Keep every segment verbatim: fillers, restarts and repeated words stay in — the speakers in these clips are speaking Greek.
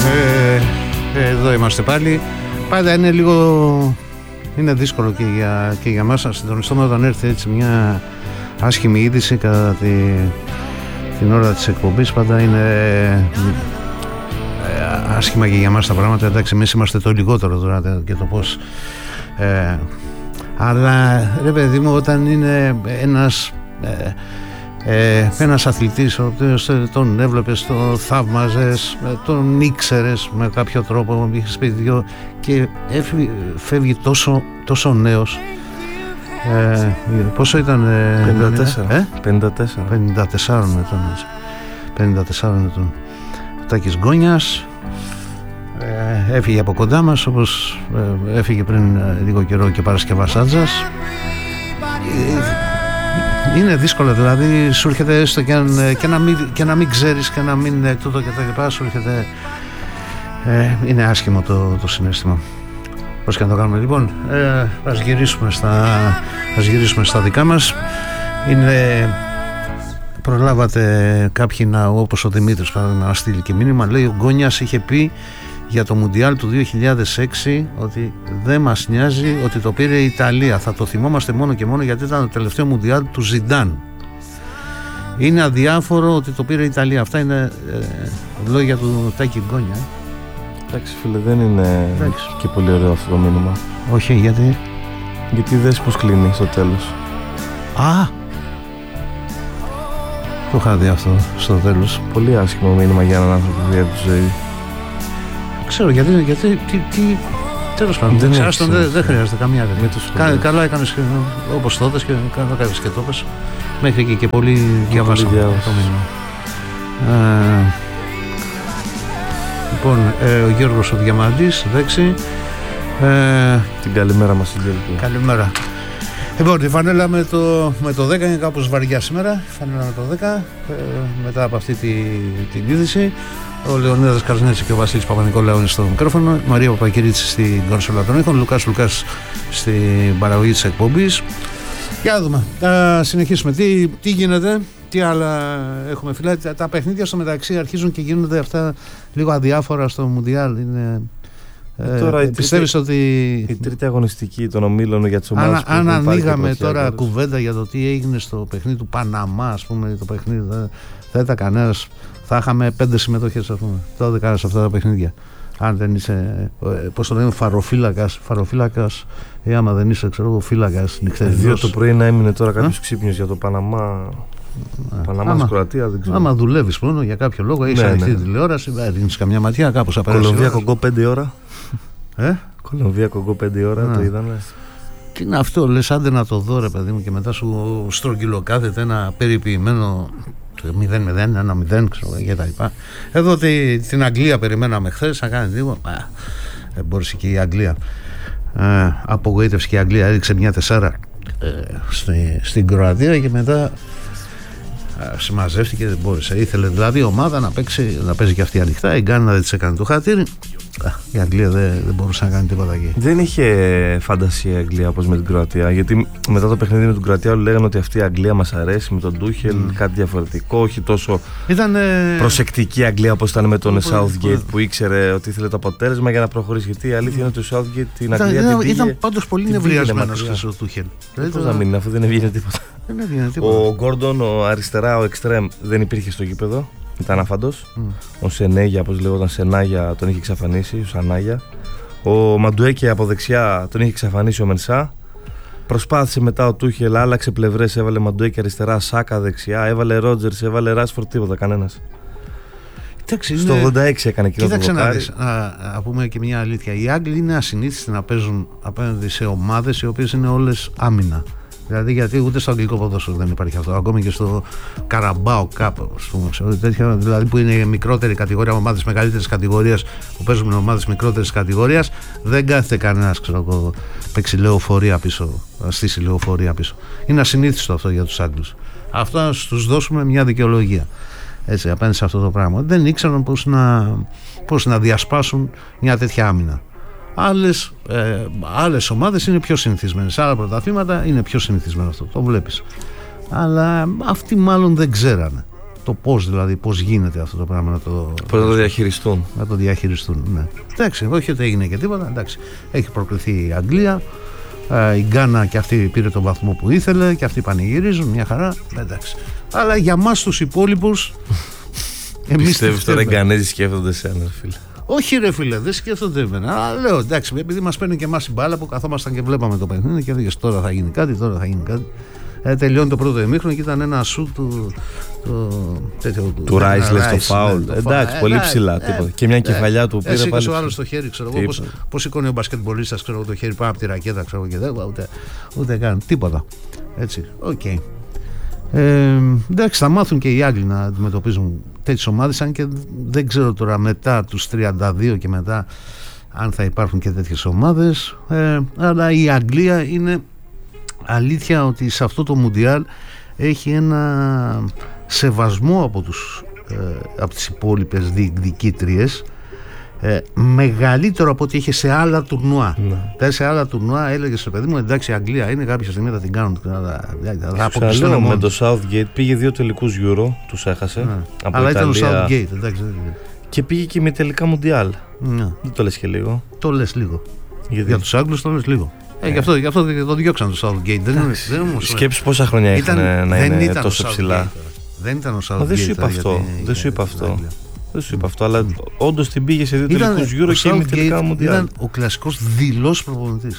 ε, εδώ είμαστε πάλι. Πάντα είναι λίγο, είναι δύσκολο και για, και για μας να συντονιστούμε όταν έρθει έτσι μια άσχημη είδηση κατά τη, την ώρα της εκπομπής. Πάντα είναι ε, άσχημα και για μας τα πράγματα. Εντάξει, εμείς είμαστε το λιγότερο τώρα και το πώς ε, αλλά ρε παιδί μου, όταν είναι ένας ε, Ε, ένας αθλητής ο οποίος τον έβλεπες, τον θαύμαζες, τον ήξερες με κάποιο τρόπο, είχες πει δυο, και έφυγε, φεύγει τόσο, τόσο νέος. Ε, πόσο ήταν? πενήντα τέσσερα. Ε? πενήντα τέσσερα. πενήντα τέσσερα ετών. πενήντα τέσσερα ετών. Ο Τάκης Γκόνιας ε, έφυγε από κοντά μας, όπως ε, έφυγε πριν λίγο καιρό και Παρασκευάς Άτζας. Είναι δύσκολο, δηλαδή σου έρχεται έστω και, αν, και, να, μην, και να μην ξέρεις και να μην τούτο και τα λοιπά, σου έρχεται ε, είναι άσχημο το, το συναίσθημα. Πώς και να το κάνουμε λοιπόν, ε, ας, γυρίσουμε στα, ας γυρίσουμε στα δικά μας. Είναι, προλάβατε κάποιοι να, όπως ο Δημήτρης παράδειγμα, να στείλει και μήνυμα, λέει ο Γκόνιας είχε πει για το Μουντιάλ του δύο χιλιάδες έξι ότι δεν μας νοιάζει ότι το πήρε η Ιταλία, θα το θυμόμαστε μόνο και μόνο γιατί ήταν το τελευταίο Μουντιάλ του Ζιντάν. Είναι αδιάφορο ότι το πήρε η Ιταλία. Αυτά είναι ε, λόγια του Τάκη Γκόνια. Εντάξει φίλε, δεν είναι Εντάξει. και πολύ ωραίο αυτό το μήνυμα. Όχι, γιατί? Γιατί δες πως κλείνει στο τέλος. Α! Το είχα δει αυτό στο τέλος. Πολύ άσχημο μήνυμα για έναν άνθρωπο που διέπει τη ζωή. Ξέρω γιατί, γιατί τι, τι, τέλος πάντων, δεν, δεν, δεν, δεν χρειάζεται καμία Κα, καλά έκανες όπως τότε και καλά έκανες και το πες. Μέχρι και, και πολύ διαβάσαμε το μήνυμα. Ε, λοιπόν, ε, ο Γιώργος ο Διαμαντής, δέξη. Ε, Την καλημέρα μας, Γιώργο. Καλημέρα. Λοιπόν, η φανέλα με το, με το δέκα είναι κάπως βαριά σήμερα. Η φανέλα με το δέκα, ε, μετά από αυτή τη, την είδηση. Ο Λεωνίδας Καρνέτσι και ο Βασίλης Παπα-Νικολάου είναι στο μικρόφωνο. Μαρία Παπακυρίτση στην κονσόλα των ήχων. Λουκάς Λουκάς στην παραγωγή της εκπομπής. Για να δούμε. Θα συνεχίσουμε. Τι, τι γίνεται, τι άλλα έχουμε φυλάει. Τα, τα παιχνίδια στο μεταξύ αρχίζουν και γίνονται αυτά λίγο αδιάφορα στο Μουντιάλ. Είναι. Ε, τώρα ε, πιστεύεις τρίτη, ότι η τρίτη αγωνιστική των ομίλων για τις ομάδες που αν έχουν ανοίγαμε τώρα κουβέντα για το τι έγινε στο παιχνίδι του Παναμά, ας πούμε, το παιχνίδι δεν θα ήταν κανένας, θα είχαμε πέντε συμμετοχές, ας πούμε, τότε κάνεις αυτά τα παιχνίδια. Αν δεν είσαι, πώς το λένε, φαροφύλακας, φαροφύλακας, ή άμα δεν είσαι, ξέρω εγώ, φύλακας νυχτερινός. Δύο το πρωί να έμεινε τώρα κάποιος ξύπνιος για το Παναμά. Παναμάς, Κροατία, δεν ξέρω. Άμα δουλεύεις μόνο για κάποιο λόγο, έχεις ναι, ανοιχτή ναι. τηλεόραση, ρίχνεις καμιά ματιά, κάπως απέρασε. Κολομβία Κογκό πέντε ώρα. Ε? Κολομβία Κογκό πέντε ώρα, να. Το είδαμε. Τι είναι αυτό, λες άντε να το δω ρε παιδί μου, και μετά σου στρογγυλοκάθεται ένα περιποιημένο μηδέν μηδέν, ένα μηδέν, ξέρω και τα λοιπά. Εδώ τη, την Αγγλία περιμέναμε χθες, να κάνει λίγο. Ε, μπορούσε και η Αγγλία. Ε, απογοήτευσε και η Αγγλία, έριξε μια τεσσάρα ε, στη, στην Κροατία και μετά ε, συμμαζεύτηκε, δεν μπόρεσε. Ήθελε δηλαδή η ομάδα να, παίξει, να παίζει και αυτή ανοιχτά. Η Γκάνα δεν της έκανε το χατήρι. Η Αγγλία δεν, δεν μπορούσε να κάνει τίποτα εκεί. Δεν είχε φαντασία η Αγγλία όπως με την Κροατία. Γιατί μετά το παιχνίδι με την Κροατία όλοι λέγανε ότι αυτή η Αγγλία μας αρέσει με τον Τούχελ, mm. κάτι διαφορετικό, όχι τόσο ήταν, προσεκτική η Αγγλία όπως ήταν με τον Southgate που ήξερε ότι ήθελε το αποτέλεσμα για να προχωρήσει. Γιατί η αλήθεια είναι ότι ο Southgate την ήταν, Αγγλία ήταν, την πήγε, ήταν πάντως πολύ νευριασμένος χθες ο Τούχελ. Πώς να μείνει, αφού δεν έβγαινε τίποτα. Ο Γκόρντον, ο αριστερά, ο εξτρέμ, δεν υπήρχε στο γήπεδο. Ήταν άφαντος. Mm. Ο Σενέγια, όπως λέγονταν Σενάγια, τον είχε εξαφανίσει. Ο Σανάγια. Ο Μαντουέκε από δεξιά τον είχε εξαφανίσει ο Μενσά. Προσπάθησε μετά ο Τούχελ, άλλαξε πλευρές. Έβαλε Μαντουέκε αριστερά, Σάκα δεξιά. Έβαλε Ρότζερς, έβαλε Ράσφορντ, τίποτα κανένας. Κοίταξε, στο ογδόντα έξι έκανε και κοίταξε να δεις, να πούμε και μια αλήθεια. Οι Άγγλοι είναι ασυνήθιστοι να παίζουν απέναντι σε ομάδες οι οποίες είναι όλες άμυνα. Δηλαδή, γιατί ούτε στο αγγλικό ποδόσφαιρο δεν υπάρχει αυτό. Ακόμη και στο Καραμπάο κάπου, δηλαδή που είναι μικρότερη κατηγορία, ομάδες μεγαλύτερης κατηγορίας που παίζουν με ομάδες μικρότερης κατηγορίας, δεν κάθεται κανένας, ξέρω εγώ, παίξει λεωφορεία πίσω, να στήσει λεωφορεία πίσω. Είναι ασυνήθιστο αυτό για τους Άγγλους. Αυτό να τους δώσουμε μια δικαιολογία. Έτσι, απέναντι σε αυτό το πράγμα. Δεν ήξεραν πώς να, πώς να διασπάσουν μια τέτοια άμυνα. Άλλες, ε, άλλες ομάδες είναι πιο συνηθισμένες, άλλα πρωταθλήματα είναι πιο συνηθισμένο αυτό, το βλέπεις. Αλλά αυτοί μάλλον δεν ξέρανε. το πώς δηλαδή, πώς γίνεται αυτό το πράγμα να το, πώς να το διαχειριστούν. Να το διαχειριστούν, ναι. Εντάξει, όχι ότι έγινε και τίποτα, εντάξει. Έχει προκριθεί η Αγγλία, η Γκάνα και αυτή πήρε τον βαθμό που ήθελε και αυτοί πανηγυρίζουν, μια χαρά, εντάξει. Αλλά για μας τους υπόλοιπους, εμείς πιστεύεις τώρα οι Γκανέζοι σκέφτονται σένα, φίλε? Όχι ρε φίλε, δεν σκέφτονται εμένα. Αλλά λέω εντάξει, επειδή μας παίρνει και εμάς η μπάλα που καθόμασταν και βλέπαμε το παιχνίδι και έλεγες τώρα θα γίνει κάτι, τώρα θα γίνει κάτι. Ε, τελειώνει το πρώτο ημίχρονο και ήταν ένα σουτ του του Ράις λες το φάουλ. Εντάξει, πολύ ψηλά. Και μια κεφαλιά του πήρε πάλι. ο άλλος στο χέρι, ξέρω εγώ. Πώς σηκώνει ο μπασκετμπολίστας, ξέρω εγώ, το χέρι πάνω από τη ρακέτα, ξέρω και δεν. Ούτε καν. Τίποτα. Έτσι. Οκ. Εντάξει, θα μάθουν και οι Άγγλοι να αντιμετωπίζουν τέτοιες ομάδες, αν και δεν ξέρω τώρα μετά τους τριάντα δύο και μετά αν θα υπάρχουν και τέτοιες ομάδες. Αλλά η Αγγλία είναι αλήθεια ότι σε αυτό το Μουντιάλ έχει ένα σεβασμό από, τους, ε, από τις υπόλοιπες διεκδικήτριες ε, μεγαλύτερο από ό,τι είχε σε άλλα τουρνουά. Ναι. Σε άλλα τουρνουά έλεγε στο παιδί μου, εντάξει, η Αγγλία είναι, κάποια στιγμή θα την κάνουν. Θα αποκλειστούν. Με το Southgate πήγε δύο τελικούς Euro, τους έχασε. Ναι. Από αλλά Ιταλία. Ήταν ο Southgate, εντάξει. Και πήγε και με τελικά Μουντιάλ. Ναι. Δεν το λες και λίγο? Το λες λίγο. Γιατί? Για τους Άγγλους το λες λίγο. Ε, γι' αυτό, γι' αυτό το διώξαν το Southgate. Σκέψου πόσα χρόνια είχαν να είναι τόσο ψηλά. Δεν ήταν ο Southgate. Δεν σου είπα αυτό. Δεν σου είπα αυτό. Δεν σου είπα αυτό, αλλά όντως την πήγε σε δύο τελικούς Euro και με τελικά Μουντιάλ. Ήταν ο κλασικός δειλός προπονητής.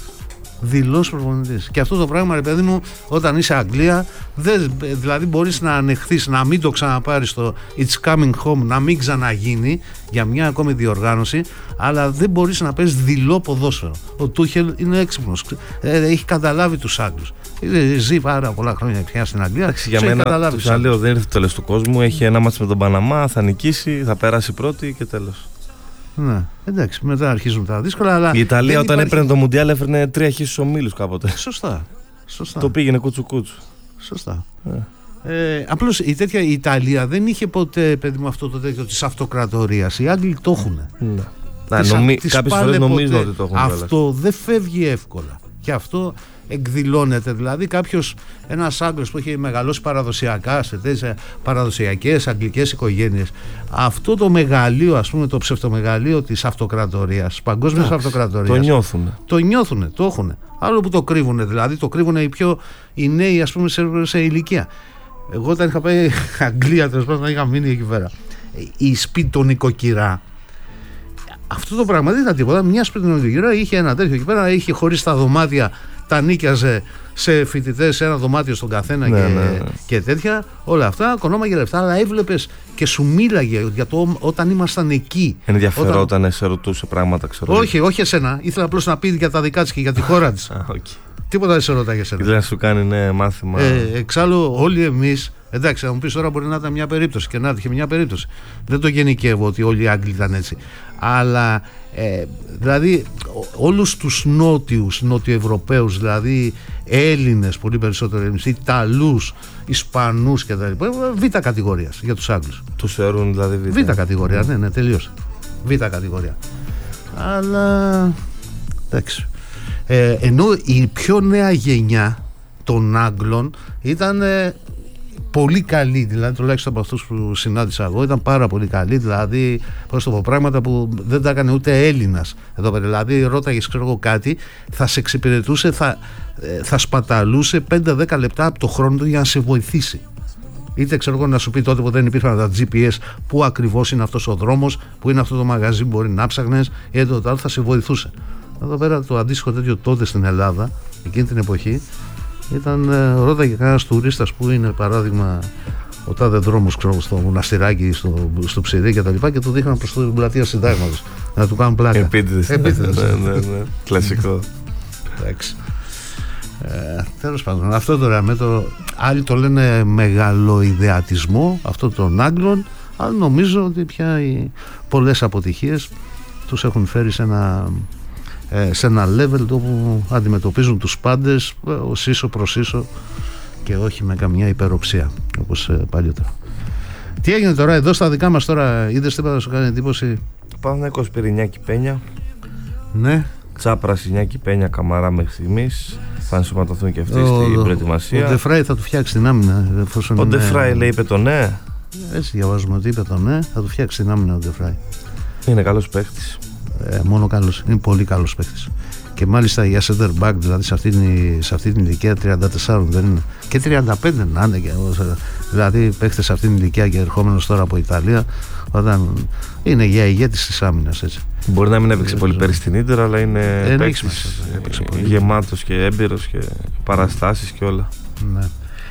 Δειλός προπονητής. Και αυτό το πράγμα, ρε παιδί μου, όταν είσαι Αγγλία, δεν, δηλαδή μπορείς να ανεχθείς, να μην το ξαναπάρεις το It's coming home, να μην ξαναγίνει για μια ακόμη διοργάνωση, αλλά δεν μπορείς να παίζεις δειλό ποδόσφαιρο. Ο Τούχελ είναι έξυπνος, έχει καταλάβει τους Άγγλους. Ζει πάρα πολλά χρόνια πια στην Αγγλία. Για μένα, το ξαναλέω, δεν είναι το τέλος του κόσμου. Έχει ένα μάτς με τον Παναμά, θα νικήσει, θα περάσει πρώτη και τέλος. Ναι, εντάξει, μετά αρχίζουν τα δύσκολα. Αλλά η Ιταλία όταν υπάρχει... έπαιρνε το Μουντιάλ έφερνε τρία χ στους ομίλους κάποτε. Σωστά. Σωστά. Το πήγαινε κούτσου κούτσου. Σωστά. Yeah. Ε, απλώς η, τέτοια, η Ιταλία δεν είχε ποτέ, παιδί μου, αυτό το τέτοιο της αυτοκρατορίας. Οι Άγγλοι το έχουν. Ναι. Τις, νομί... Κάποιες φορές νομίζουν ότι το έχουν. Αυτό δεν φεύγει εύκολα. Και αυτό εκδηλώνεται. Δηλαδή κάποιος, ένας Άγγλος που έχει μεγαλώσει παραδοσιακά σε τέτοιες παραδοσιακές αγγλικές οικογένειες, αυτό το μεγαλείο, ας πούμε, το ψευτομεγαλείο της αυτοκρατορίας, παγκόσμιας αυτοκρατορίας, το νιώθουν. Το νιώθουν, το έχουν. Άλλο που το κρύβουν, δηλαδή το κρύβουν οι πιο οι νέοι, ας πούμε, σε, σε ηλικία. Εγώ όταν είχα πάει Αγγλία, τέλος πάντων, είχα μείνει εκεί πέρα. Η σπιτονικοκυρά. Αυτό το πράγμα δεν ήταν τίποτα. Μια σπιτονικοκυρά είχε ένα τέτοιο εκεί πέρα, είχε χωρίς τα δωμάτια, τα νίκιαζε σε φοιτητές, σε ένα δωμάτιο στον καθένα, ναι, και, ναι, ναι. και τέτοια. Όλα αυτά, κονόμαγε λεφτά, αλλά έβλεπες και σου μίλαγε για το όταν ήμασταν εκεί. Ενδιαφερόταν, όταν... σε ρωτούσε πράγματα, ξέρω. Όχι, όχι εσένα. Ήθελα απλώς να πει για τα δικά της και για τη χώρα της. Okay. Τίποτα δεν σε ρωτάγε εσένα. Ήθελα να σου κάνει ναι, μάθημα. Ε, εξάλλου, όλοι εμείς. Εντάξει, θα μου πεις τώρα μπορεί να ήταν μια περίπτωση και να είχε μια περίπτωση. Δεν το γενικεύω ότι όλοι οι Άγγλοι ήταν έτσι. Αλλά ε, δηλαδή όλους τους νότιους, νότιοευρωπαίους, δηλαδή Έλληνες πολύ περισσότερο, Έλληνες, Ιταλούς, Ισπανούς και τα λοιπά, β' κατηγορίας για τους Άγγλους. Τους θεωρούν δηλαδή β'. Β' κατηγορία, ναι, ναι, τελείωσε. Β' κατηγορία. Αλλά εντάξει. Ε, ενώ η πιο νέα γενιά των Άγγλων ήταν ε, πολύ καλή, δηλαδή τουλάχιστον από αυτούς που συνάντησα εγώ ήταν πάρα πολύ καλή, δηλαδή πώς το πω, πράγματα που δεν τα έκανε ούτε Έλληνας εδώ πέρα, δηλαδή ρώταγες ξέρω εγώ κάτι, θα σε εξυπηρετούσε, θα, θα σπαταλούσε πέντε δέκα λεπτά από το χρόνο του για να σε βοηθήσει. Είτε ξέρω εγώ να σου πει τότε που δεν υπήρχαν τα τζι πι ες πού ακριβώς είναι αυτός ο δρόμος, πού είναι αυτό το μαγαζί που μπορεί να ψάχνες, ή το άλλο, θα σε βοηθούσε. Εδώ πέρα το αντίστοιχο τέτοιο τότε στην Ελλάδα εκείνη την εποχή ήταν, ρώταγε κανένας τουρίστας που είναι παράδειγμα ο τάδε δρόμος ξέρω, στο Μοναστηράκι, στο, στο Ψηρή και τα λοιπά, και του δείχναν προς την πλατεία Συντάγματος να του κάνουν πλάκα. Επίτηδες. Επίτηδες. Ναι, ναι, ναι. Κλασικό. Εντάξει. Ε, τέλος πάντων, αυτό τώρα με το άλλοι το λένε μεγαλοειδεατισμό αυτό των Άγγλων, αλλά νομίζω ότι πια οι πολλές αποτυχίες τους έχουν φέρει σε ένα σε ένα level όπου αντιμετωπίζουν τους πάντες ως ίσο προς ίσο και όχι με καμιά υπεροψία όπως παλιότερα. Τι έγινε τώρα εδώ στα δικά μας τώρα, είδες τίποτα να σου κάνει εντύπωση? Παναθηναϊκός πήρε Νιάκη Πένια. Ναι. Τσάπρας, Νιάκη Πένια, Καμαρά μέχρι στιγμής. Θα ενσωματωθούν και αυτοί στην προετοιμασία. Ο Ντεφράι θα του φτιάξει την άμυνα. Ο Ντεφράι λέει είπε το ναι. Έτσι διαβάζουμε ότι είπε το ναι, θα του φτιάξει την άμυνα ο Ντεφράι. Είναι καλός παίκτης. Ε, μόνο καλός, είναι πολύ καλός παίκτης. Και μάλιστα για center back, δηλαδή σε αυτή, την, σε αυτή την ηλικία τριάντα τέσσερα δεν είναι. Και τριάντα πέντε να είναι. Και, δηλαδή παίκτες σε αυτή την ηλικία και ερχόμενος τώρα από Ιταλία, όταν είναι για ηγέτης της άμυνας. Έτσι. Μπορεί να μην έπαιξε πολύ πέρυσι στην Ίντερ, αλλά είναι ε, παίκτης γεμάτος και έμπειρος και παραστάσεις και όλα. Ναι.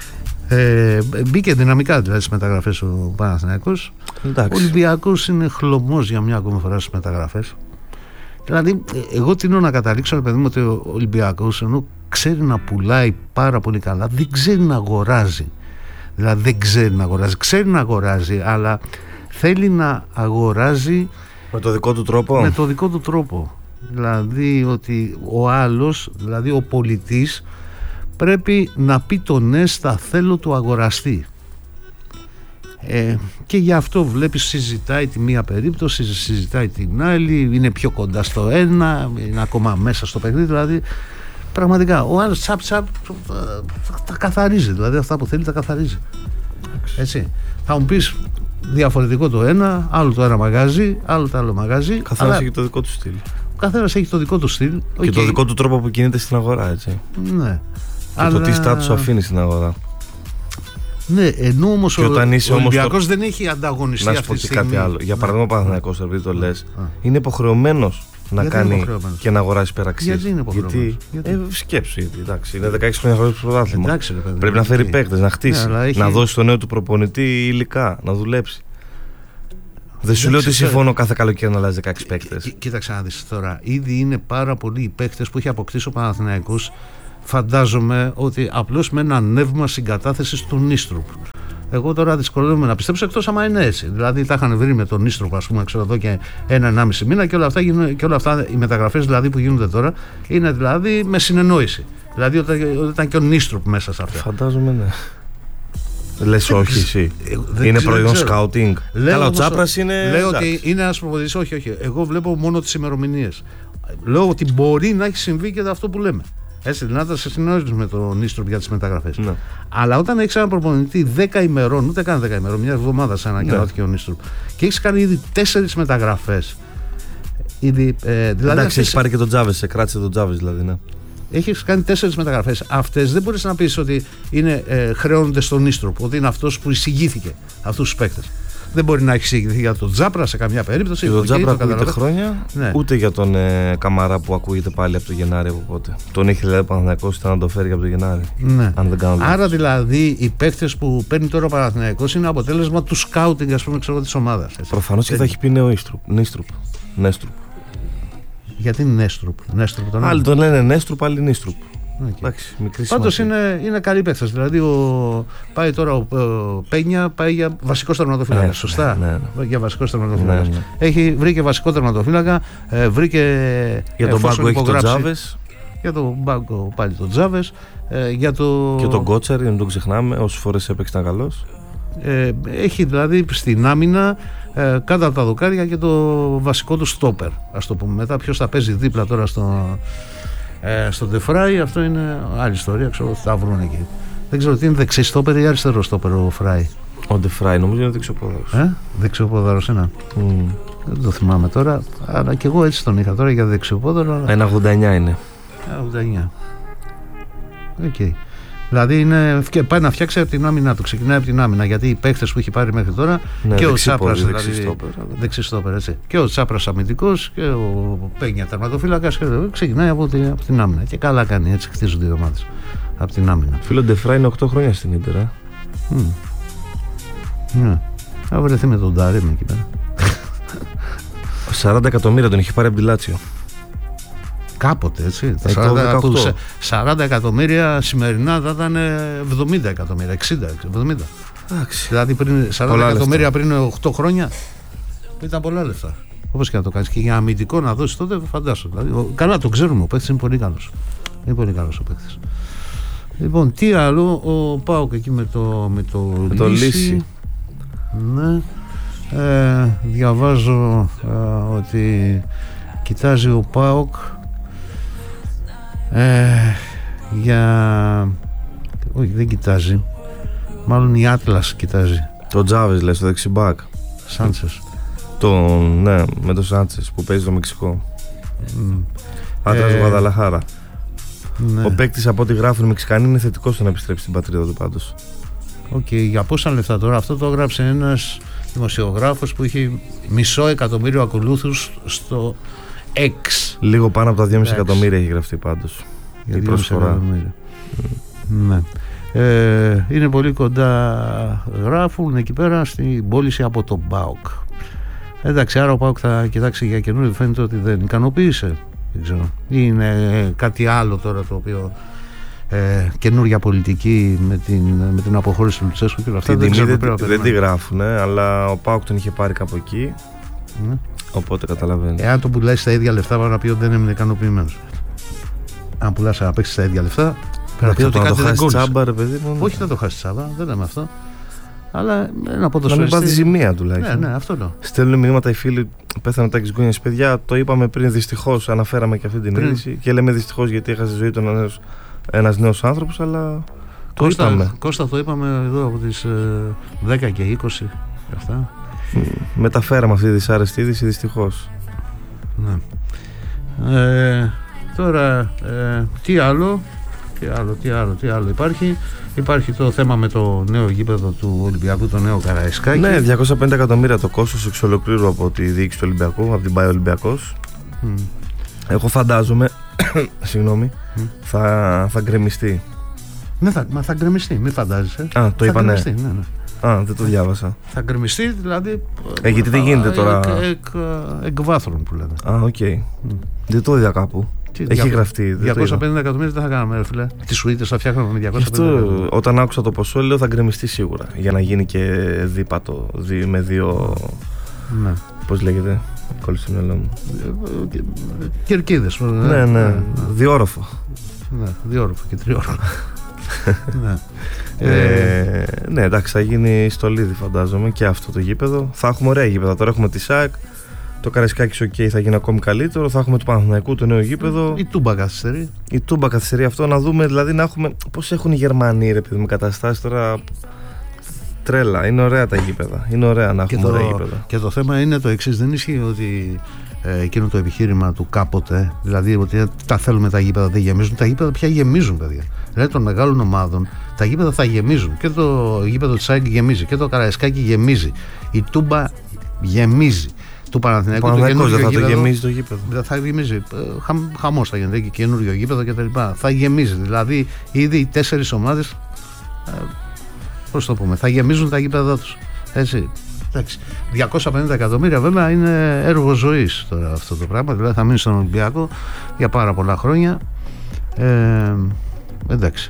Ε, μπήκε δυναμικά δηλαδή στις μεταγραφές ο Παναθηναϊκός. Ο Ολυμπιακός είναι χλωμός για μια ακόμη φορά στις μεταγραφές. Δηλαδή, εγώ τείνω να καταλήξω, παιδί μου, ότι ο Ολυμπιακός, ενώ ξέρει να πουλάει πάρα πολύ καλά, δεν ξέρει να αγοράζει. Δηλαδή, δεν ξέρει να αγοράζει. Ξέρει να αγοράζει, αλλά θέλει να αγοράζει με το δικό του τρόπο. Με το δικό του τρόπο. Δηλαδή, ότι ο άλλος, δηλαδή ο πολιτής, πρέπει να πει το ναι στα θέλω του αγοραστή. Ε, και γι' αυτό βλέπεις συζητάει τη μία περίπτωση, συζητάει την άλλη, είναι πιο κοντά στο ένα, είναι ακόμα μέσα στο παιχνίδι, δηλαδή πραγματικά ο άλλος τσαπ τσαπ τα καθαρίζει, δηλαδή αυτά που θέλει τα καθαρίζει. Έτσι. Θα μου πεις διαφορετικό το ένα, άλλο το ένα μαγάζι, άλλο το άλλο μαγάζι. Καθένας αλλά... έχει το δικό του στυλ. Ο καθένας έχει το δικό του στυλ. Και okay. το δικό του τρόπο που κινείται στην αγορά, έτσι. Ναι. Και αλλά... το τι στάτους αφήνει στην αγορά. Ναι, ενώ όμως ο, ο Ολυμπιακός το... δεν έχει ανταγωνιστεί αυτή τη στιγμή. Να σου πω και κάτι άλλο. Για παράδειγμα, ο Παναθηναϊκός, επειδή το λες, είναι υποχρεωμένος να γιατί κάνει και να αγοράσει υπεραξίες. Γιατί είναι υποχρεωμένος? Γιατί, γιατί? Ε, σκέψου, γιατί εντάξει, είναι δεκαέξι χρόνια χωρίς πρωτάθλημα. Πρέπει να φέρει παίκτες, να χτίσει, ναι, έχει... να δώσει στο νέο του προπονητή υλικά, να δουλέψει. Δεν σου λέω ότι συμφωνώ κάθε καλοκαίρι να αλλάζει δεκαέξι παίκτες. Κοίταξε να δεις τώρα. Ήδη είναι πάρα πολλοί οι παίκτες που έχει αποκτήσει ο Παναθηναϊκός. Φαντάζομαι ότι απλώς με ένα νεύμα συγκατάθεσης του Νίστρουπ. Εγώ τώρα δυσκολεύομαι να πιστέψω, εκτός άμα είναι έτσι. Δηλαδή τα είχαν βρει με τον Νίστρουπ, ας πούμε, ξέρω εδώ και ένα ενάμιση μήνα και όλα αυτά, και όλα αυτά οι μεταγραφές δηλαδή, που γίνονται τώρα είναι δηλαδή με συνεννόηση. Δηλαδή όταν, όταν ήταν και ο Νίστρουπ μέσα σε αυτά. Φαντάζομαι, ναι. Λες όχι εσύ. Είναι προϊόν σκάουτινγκ. Καλά, ο Τσάπρας είναι. Λέω ότι είναι ένας προπονητής. Όχι, όχι. Εγώ βλέπω μόνο τις ημερομηνίες. Λέω ότι μπορεί να έχει συμβεί και αυτό που λέμε. Έτσι, δηλαδή να σε συνεννοήσεις με τον Νίστρουπ για τις μεταγραφές. Ναι. Αλλά όταν έχεις έναν προπονητή δέκα ημερών, ούτε καν δέκα ημερών, μια εβδομάδα σαν να ανακοινώθηκε ο Νίστρουπ, και έχεις κάνει ήδη τέσσερις μεταγραφές. Ήδη, ε, δηλαδή εντάξει, έχεις πάρει και τον Τζάβες, σε κράτησε τον Τζάβες δηλαδή, ναι. Έχεις κάνει τέσσερις μεταγραφές. Αυτές δεν μπορείς να πεις ότι είναι, ε, χρεώνονται στον Νίστρουπ, ότι είναι αυτός που εισηγήθηκε αυτούς τους παίκτες. Δεν μπορεί να έχει εισηγηθεί για τον Τζάπρα σε καμιά περίπτωση. Για τον Τζάπρα ακούγεται χρόνια, ναι. Ούτε για τον ε, Καμαρά που ακούγεται πάλι από το Γενάρη. Οπότε. Τον είχε δηλαδή ο Παναθηναϊκός, ήταν να το φέρει από το Γενάρη. Ναι. Αν δεν κάνω άρα δηλαδή οι παίκτες που παίρνει τώρα ο Παναθηναϊκός είναι αποτέλεσμα του σκάουτινγκ, ας πούμε, ξέρω, της ομάδας. Προφανώς και θα έχει πει νέο Νίστρουπ. Νέστρουπ. Γιατί Νέστρουπ. Νέστρουπ τον άλλοι τον λένε Νέστρουπ, άλλοι Νίστρουπ. Okay. Πάντως είναι, είναι καλή παίκτες. Δηλαδή ο, πάει τώρα ο, ο Πένια πάει για βασικό τερματοφύλακα. Ναι, σωστά. Ναι, ναι. Για βασικό τερματοφύλακα. Ναι, ναι. Έχει βρήκε βασικό τερματοφύλακα. Ε, βρήκε. Για τον Μπάγκο έχει τον Τζάβες. Για τον Μπάγκο πάλι τον Τζάβες. Ε, για το... Και τον Κότσαρη, δεν τον ξεχνάμε. Όσες φορές έπαιξε ήταν καλός. Ε, έχει δηλαδή στην άμυνα ε, κάτω από τα δοκάρια και το βασικό του στόπερ. Ας το πούμε. Μετά ποιος θα παίζει δίπλα τώρα στο. Ε, στο Ντεφράι, αυτό είναι άλλη ιστορία, ξέρω ότι θα βρουν εκεί. Δεν ξέρω τι είναι, δεξί στόπερ ή αριστερό στόπερ ο Φράι. Ο Ντεφράι νομίζω είναι δεξιοπόδαρος. Ε, δεξιοπόδαρος είναι. Mm. Δεν το θυμάμαι τώρα, αλλά και εγώ έτσι τον είχα τώρα για δεξιοπόδαρο. Ένα ογδόντα εννιά είναι. ογδόντα εννιά. Οκ. Okay. Δηλαδή είναι, πάει να φτιάξει από την άμυνα του, ξεκινάει από την άμυνα, γιατί οι παίκτες που έχει πάρει μέχρι τώρα, ναι, και ο Τσάπρας δηλαδή, δεξί στόπερ, έτσι, και ο Τσάπρας αμυντικός και ο Πένια τερματοφύλακας, ξεκινάει από την, από την άμυνα και καλά κάνει, έτσι χτίζονται οι ομάδες από την άμυνα. Φίλο Ντεφράι είναι οκτώ χρόνια στην Ίντερ. ε? mm. ναι. Θα βρεθεί με τον Νταρίμ εκεί πέρα. σαράντα εκατομμύρια τον έχει πάρει από τη Λάτσιο. Κάποτε, έτσι. Τα σαράντα, σαράντα εκατομμύρια σημερινά θα ήταν εβδομήντα εκατομμύρια, εξήντα, εβδομήντα. Εντάξει. Δηλαδή πριν σαράντα πολλά εκατομμύρια λεφτά. Πριν οκτώ χρόνια ήταν πολλά λεφτά. Όπως και να το κάνεις. Και για αμυντικό να δώσεις τότε, φαντάσου. Δηλαδή, καλά το ξέρουμε, ο παίκτης είναι πολύ καλός. Είναι πολύ καλός ο παίκτης. Λοιπόν, τι άλλο, ο Πάοκ εκεί με το, με το, με το Λύση. Ναι. Ε, διαβάζω ε, ότι κοιτάζει ο Πάοκ Ε, για... όχι, δεν κοιτάζει. Μάλλον η Άτλας κοιτάζει Το Τζάβες λες, το δεξιμπάκ. Σάντσες. Το, ναι, με το Σάντσες που παίζει στο Μεξικό. Mm. Άτρας ε, Γουαδαλαχάρα. Ναι. Ο παίκτης, από ό,τι γράφουν οι Μεξικανοί, είναι θετικός στο να επιστρέψει στην πατρίδα του πάντως. Οκ, okay, για πόσα λεφτά τώρα? Αυτό το έγραψε ένας δημοσιογράφος που είχε μισό εκατομμύριο ακολούθους στο X. Λίγο πάνω από τα δυόμισι εκατομμύρια έχει γραφτεί πάντως η προσφορά. Mm. Ναι. Ε, είναι πολύ κοντά, γράφουν εκεί πέρα, στην πώληση από τον ΠΑΟΚ. Εντάξει, άρα ο ΠΑΟΚ θα κοιτάξει για καινούριο, φαίνεται ότι δεν ικανοποίησε. Δεν ξέρω. Είναι κάτι άλλο τώρα το οποίο ε, καινούργια πολιτική με την, με την αποχώρηση του Λουτσέσκου και όλα αυτά. Την δεν, τιμή ξέρω, δεν, δεν τη γράφουν, αλλά ο ΠΑΟΚ τον είχε πάρει κάπου εκεί. Ναι. Οπότε καταλαβαίνεις. Εάν τον πουλάει στα ίδια λεφτά, πρέπει να πει ότι δεν έμεινε ικανοποιημένος. Αν πουλάς να παίξεις στα ίδια λεφτά, πρέπει να πει ότι κάτι δεν κόλλησε. Τσάμπα, ρε παιδί μου. Όχι, δεν το χάσει τσάμπα, δεν λέμε αυτό. Αλλά ένα ποδοσφαιριστή. Να μην πάθει ζημία τουλάχιστον. Ναι, ναι, αυτό λέω. Στέλνουν μηνύματα οι φίλοι, πέθανε τα Γκούνιας. Παιδιά, το είπαμε πριν, δυστυχώς. Αναφέραμε και αυτή την πριν. είδηση. Και λέμε δυστυχώς γιατί έχασε ζωή του ένας, ένας νέος άνθρωπος, αλλά. Το Κώστα, είπαμε. Κώστα, το είπαμε εδώ από τις ε, δέκα και είκοσι. Αυτά. Mm, μεταφέραμε αυτή τη δυσάρεστη είδηση, δυστυχώς. Ναι. Ε, τώρα, ε, τι άλλο, τι άλλο, τι άλλο, τι άλλο υπάρχει. Υπάρχει το θέμα με το νέο γήπεδο του Ολυμπιακού, το νέο Καραϊσκάκι. Ναι, διακόσια πενήντα εκατομμύρια το κόστος εξ ολοκλήρου από τη διοίκηση του Ολυμπιακού, από την ΠΑΕ Ολυμπιακός. Mm. Εγώ φαντάζομαι, συγγνώμη, mm. θα, θα γκρεμιστεί. Ναι, θα, μα θα γκρεμιστεί, μην φαντάζεσαι. Α, το είπα, ναι. Ναι, ναι. Α, δεν το διάβασα. Θα γκρεμιστεί, δηλαδή. Ε, γιατί τι γίνεται τώρα. Εκ, εκ, εκ βάθρων που λένε. Α, οκ. Okay. Mm. Δεν το είδα κάπου. Τι, έχει διακόσια, γραφτεί. διακόσια πενήντα εκατομμύρια δεν θα κάναμε, ρε φίλε. Τι σουίτες θα φτιάχνουμε με διακόσια πενήντα εκατομμύρια. Όταν άκουσα το ποσό, λέω θα γκρεμιστεί σίγουρα. Για να γίνει και δίπατο. Δι, με δύο. Ναι. Πώς λέγεται. Κόλλησε το μυαλό μου. Κερκίδες. Ναι, ναι. ναι. Διόροφο. Ναι, διόροφο και τριόροφο. ναι. Ε, ναι, εντάξει, θα γίνει στολίδι φαντάζομαι και αυτό το γήπεδο. Θα έχουμε ωραία γήπεδα. Τώρα έχουμε τη ΣΑΚ. Το Καραϊσκάκης OK, θα γίνει ακόμη καλύτερο. Θα έχουμε του Παναθηναϊκού το νέο γήπεδο. Η Τούμπα καθυστερεί. Η Τούμπα καθυστερεί αυτό. Να δούμε δηλαδή να έχουμε. Πώς έχουν οι Γερμανοί, ρε παιδί, με καταστάσεις τώρα. Τρέλα. Είναι ωραία τα γήπεδα. Είναι ωραία να έχουμε και ωραία το, γήπεδα. Και το θέμα είναι το εξής. Δεν ισχύει ότι ε, εκείνο το επιχείρημα του κάποτε, δηλαδή ότι τα θέλουμε τα γήπεδα, δεν γεμίζουν. Τα γήπεδα πια γεμίζουν, παιδιά. Δηλαδή των μεγάλων ομάδων τα γήπεδα θα γεμίζουν. Και το γήπεδο της ΑΕΚ γεμίζει. Και το Καραϊσκάκι γεμίζει. Η Τούμπα γεμίζει. Του Παναθηναϊκού το δεν θα το γεμίζει το γήπεδο. Δεν θα γεμίζει. Χα, χαμός θα γίνεται και καινούριο γήπεδο κτλ. Θα γεμίζει. Δηλαδή ήδη οι τέσσερις ομάδες, πώς το πούμε, θα γεμίζουν τα γήπεδα τους. Έτσι. Εντάξει. διακόσια πενήντα εκατομμύρια βέβαια είναι έργο ζωής τώρα αυτό το πράγμα. Δηλαδή θα μείνει στον Ολυμπιακό για πάρα πολλά χρόνια. Ε, εντάξει.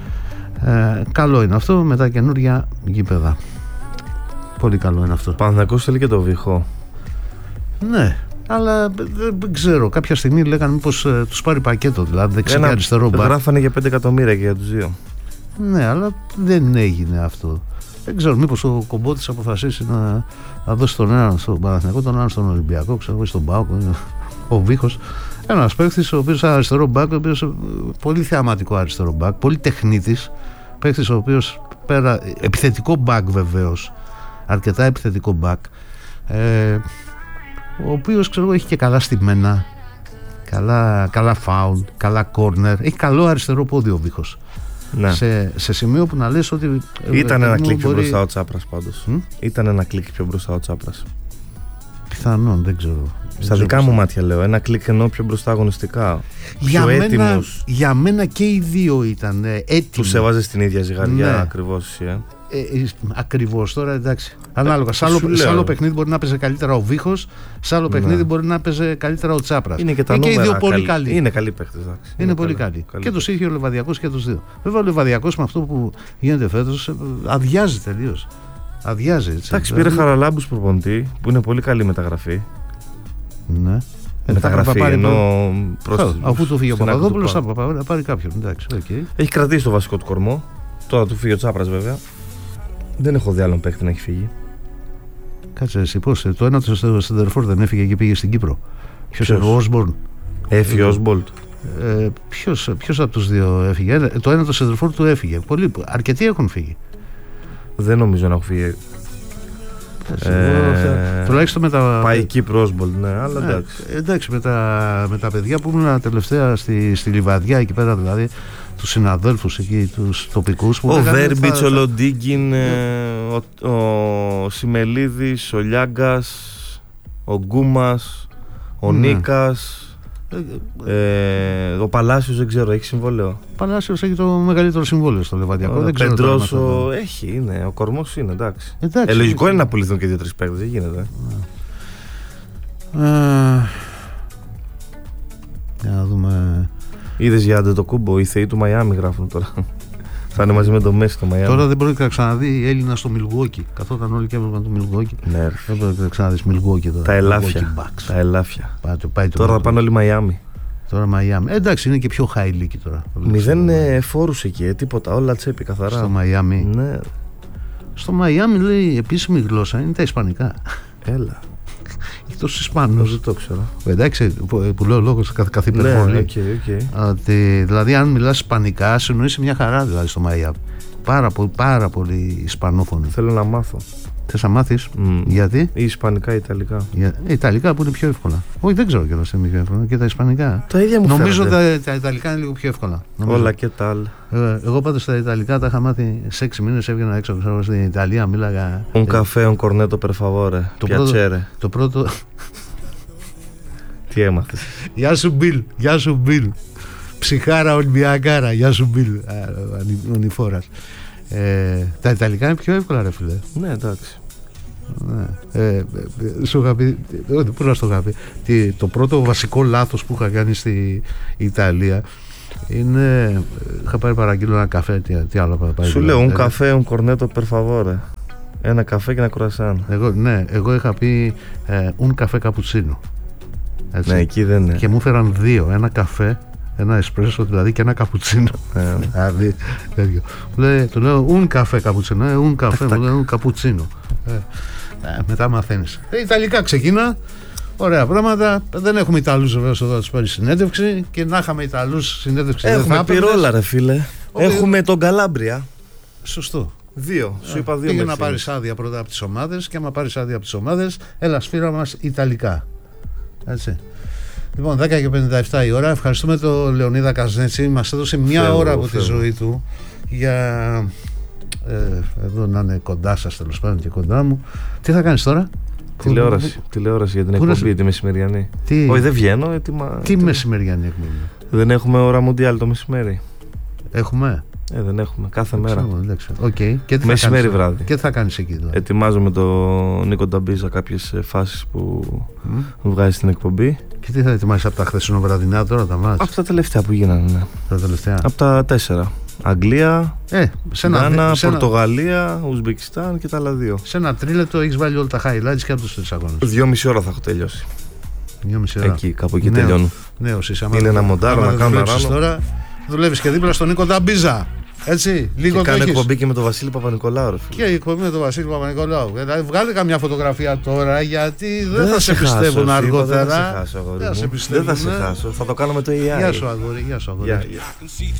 Ε, καλό είναι αυτό με τα καινούρια γήπεδα. Πολύ καλό είναι αυτό. Παναθηναϊκός θέλει και το Βίχο. Ναι, αλλά δεν ξέρω. Κάποια στιγμή λέγανε μήπως ε, τους πάρει πακέτο, δηλαδή δεξί και αριστερό μπακ. Γράφανε για πέντε εκατομμύρια και για τους δύο. Ναι, αλλά δεν έγινε αυτό. Δεν ξέρω, μήπως ο Κομπότης αποφασίσει να, να δώσει τον έναν στον Παναθηναϊκό, τον έναν στον Ολυμπιακό, ξέρω, στον ΠΑΟΚ, ο Βίχος. Ένας παίκτης ο οποίος αριστερό μπακ, ο οποίος πολύ θεαματικό αριστερό μπακ, πολύ τεχνίτης. Παίκτης ο οποίος πέρα, επιθετικό μπακ βεβαίως, αρκετά επιθετικό μπακ. Ε, ο οποίος ξέρω έχει και καλά στημένα, καλά, καλά φάουλ, καλά κόρνερ, έχει καλό αριστερό πόδι ο Βίχος. Ναι. Σε, σε σημείο που να λες ότι ήταν ένα κλικ πιο μπορεί... μπροστά ο Τσάπρας πάντως. Mm? Ήταν ένα κλικ πιο μπροστά ο Τσάπρας. Πιθανόν, δεν ξέρω. Στα δικά μου μάτια λέω, ένα κλικ ενώ πιο μπροστά αγωνιστικά. Για, πιο μένα, έτοιμος. Για μένα και οι δύο ήταν έτοιμοι. Τους έβαζε στην ίδια ζυγαριά, ναι. Ακριβώς. Ε. Ε, ακριβώς τώρα, εντάξει. Ανάλογα. Σ' άλλο, σ' άλλο παιχνίδι μπορεί να παίζει καλύτερα ο Βίχος, σ' άλλο παιχνίδι ναι. μπορεί να παίζει καλύτερα ο Τσάπρας. Είναι και τα νούμερα. Και οι δύο πολύ καλή. καλοί. Είναι καλοί παίχτες. Είναι, είναι πολύ καλοί. Και τους είχε ο Λεβαδιακός και τους δύο. Βέβαια ο Λεβαδιακός με αυτό που γίνεται φέτος αδειάζει τελείως. Αδειάζει έτσι. Εντάξει, πήρε Χαραλάμπους προπονητή που είναι πολύ καλή μεταγραφή. Ναι. Μεταγραφή ενώ προς... Αφού του φύγει ο Παπαδόπουλος θα πάρει κάποιον. Εντάξει, okay. Έχει κρατήσει το βασικό του κορμό. Τώρα του φύγει ο Τσάπρας βέβαια. Δεν έχω δει άλλον παίχτη να έχει φύγει. Κάτσε εσύ πώς, το ένα το Σεντερφόρ δεν έφυγε και πήγε στην Κύπρο. Ποιος είναι ο Όσμπορν. Έφυγε ο Όσμπολτ. Ε, ποιος, ποιος από τους δύο έφυγε. Το ένα το Σεντερφόρ του έφυγε. Πολλοί, αρκετοί έχουν φύγει. Δεν νομίζω να έχουν φύγει. Ε, τουλάχιστον με τα. Πάει Κύπρο Osbold, ναι, αλλά ε, εντάξει. Εντάξει, με τα, με τα παιδιά που ήμουν τελευταία στη, στη Λιβαδιά εκεί πέρα, δηλαδή τους συναδέλφους εκεί, τους τοπικούς. Που ο Βέρμπιτς, ο Λοντίγκιν, ο, ο Σιμελίδης, ο Λιάγκας, ο Γκούμας, ο ναι. Νίκας. Ε, ο Παλάσιος δεν ξέρω, έχει συμβόλαιο. Ο Παλάσιος έχει το μεγαλύτερο συμβόλαιο στο Λεβαδιακό. Ο Πεντρός έχει, είναι, ο κορμός είναι, εντάξει. εντάξει ε, λογικό είναι να πουληθούν και δύο-τρεις παίκτες, δεν γίνεται. Ε, για να δούμε. Είδες για Αντετοκούμπο, οι θεοί του Μαϊάμι γράφουν τώρα. Θα είναι μαζί με το Μέση το Μαϊάμι. Τώρα δεν μπορεί να ξαναδεί Έλληνα στο Μιλγουόκι. Καθόταν όλοι και έβλεπαν το Μιλγουόκι. Ναι, δεν μπορεί να ξαναδεί Μιλγουόκι τώρα. Τα ελάφια. Τα ελάφια. Πάει, το, πάει τώρα θα πάνε όλοι Μαϊάμι. Τώρα Μαϊάμι. Ε, εντάξει, είναι και πιο high league τώρα. Μηδέν φόρους εκεί, ε, τίποτα. Όλα τσέπη καθαρά. Στο Μαϊάμι. Ναι. Στο Μαϊάμι λέει επίσημη γλώσσα είναι τα ισπανικά. Έλα. Εκτός Ισπανός, δεν το ξέρω. Εντάξει, που, που λέω λόγω σε καθ' υπερβολή. Ναι, okay, okay. Ότι, δηλαδή, αν μιλάς ισπανικά, συνοείσαι μια χαρά δηλαδή στο Μαϊάμι. Πάρα, πάρα πολύ ισπανόφωνοι. Θέλω να μάθω. Θες να μάθεις, mm. γιατί? Ή ισπανικά ή ιταλικά. Για, ιταλικά που είναι πιο εύκολα. Όχι, δεν ξέρω κιόλας είναι πιο εύκολα. Και τα ισπανικά. Τα ίδια μου νομίζω τα, τα ιταλικά είναι λίγο πιο εύκολα. Νομίζω. Όλα και τα άλλα. Ε, εγώ πάντως τα ιταλικά τα είχα μάθει σε έξι μήνες. Έβγαινα έξω ξέρω, στην Ιταλία, μίλαγα. Un caffè, un cornetto per favore. Το piacere. Το πρώτο. Τι έμαθες? Γεια σου Μπιλ, γεια σου Μπιλ. Ψυχάρα Ολυμπιακάρα, γεια σου Μπιλ. Ο Νιφόρας. Ε, τα Ιταλικά είναι πιο εύκολα, ρε φίλε. Ναι, εντάξει. Ναι. Ε, ε, σου είχα πει, πού να στο είχα πει, τι, το πρώτο βασικό λάθος που είχα κάνει στη Ιταλία είναι, είχα πάρει παραγγείλω ένα καφέ, τι, τι άλλο θα πάρει. Σου λέω, un caffè, un cornetto per favore. Ένα καφέ και ένα κουρασάν. Εγώ, ναι, εγώ είχα πει ε, un caffè cappuccino. Ναι, εκεί δεν είναι. Και μου έφεραν δύο, ένα καφέ, ένα εσπρέσο δηλαδή και ένα καπουτσίνο. Δηλαδή, του λέω un caffè cappuccino, un caffè, μου λέει un cappuccino. Μετά μαθαίνεις. Ιταλικά ξεκίνα. Ωραία πράγματα. Δεν έχουμε Ιταλούς βέβαια εδώ να τους πάρει συνέντευξη. Και να είχαμε Ιταλούς συνέντευξη. Έχουμε πυρόλα, ρε φίλε. Έχουμε τον Καλάμπρια. Σωστό. Δύο. Σου είπα δύο. Πήγε να πάρεις άδεια πρώτα από τις ομάδες. Και άμα πάρεις άδεια από τις ομάδες, έλα σφύρα μας Ιταλικά. Έτσι. Λοιπόν, δέκα και πενήντα επτά η ώρα. Ευχαριστούμε τον Λεωνίδα Καζνέτσι. Μας έδωσε μια φεύγω, ώρα από φεύγω. τη ζωή του για ε, εδώ να είναι κοντά σας, τέλος πάντων και κοντά μου. Τι θα κάνεις τώρα? Τηλεόραση, που... τηλεόραση για την εκπομπή, να... τη μεσημεριανή. Τι... Όχι, δεν βγαίνω. Έτοιμα... Τι έτοιμα... μεσημεριανή εκπομπή? Δεν έχουμε ώρα Μουντιάλ το μεσημέρι. Έχουμε. Ε, δεν έχουμε. Κάθε δεν μέρα. Okay. Και τι μεσημέρι βράδυ. Και τι θα κάνεις εκεί τώρα? Ετοιμάζω με τον Νίκο Νταμπίζα κάποιες φάσεις που mm. βγάζει στην εκπομπή. Και τι θα ετοιμάσεις από τα χθεσινοβραδινά τώρα τα μάτς? Από τα τελευταία που γίνανε, ναι. Τα τελευταία. Από τα τέσσερα. Αγγλία, ε, Γκάνα, Πορτογαλία, Ουσμπεκιστάν και τα άλλα δύο. Σε ένα τρίλεπτο έχεις βάλει όλα τα highlights και από τους τρεις αγώνες. Δυόμιση ώρα θα έχω τελειώσει. Δυόμιση ώρα. Εκεί, κάπου εκεί τελειώνω. Νέος είσαι. Είναι ένα μοντάρο να κάνω ράνο. Τώρα δουλεύεις και δίπλα στον Νίκο Νταμπίζα. Έτσι, λίγο και κάνω εκπομπή και με τον Βασίλη Παπα-Νικολάου. Και εκπομπή με τον Βασίλη Παπα-Νικολάου. Βγάλε καμιά φωτογραφία τώρα, γιατί δεν, δεν θα σε πιστεύουν αργότερα. Δεν θα σε χάσω, αγόρι μου. Δεν θα σε χάσω. Θα το κάνω με το έι άι. Γεια σου, αγόρι. Γεια σου, αγόρι.